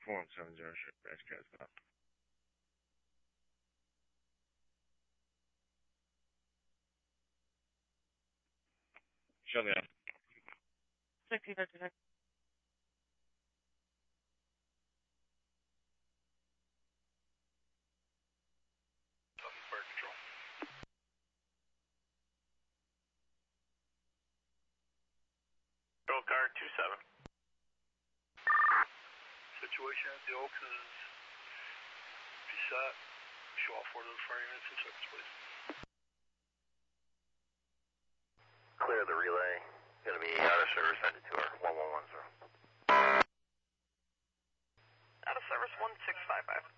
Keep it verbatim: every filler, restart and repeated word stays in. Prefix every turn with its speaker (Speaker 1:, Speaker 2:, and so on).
Speaker 1: Form seven zero six, Branch Cascade. Show me that. sixty, fifty-six.
Speaker 2: Fire control. Control car two seven. Situation at the Oaks is be set. Show all four of those fire units in service, please.
Speaker 3: Clear the relay. Gonna be out of service, send it to her. one one one zero.
Speaker 4: Out of service one six five five.